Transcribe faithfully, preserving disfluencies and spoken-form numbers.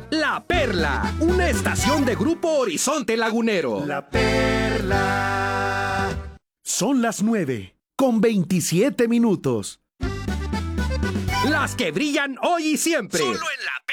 La Perla, una estación de Grupo Horizonte Lagunero. La Perla. Son las nueve, con veintisiete minutos. Las que brillan hoy y siempre. Solo en La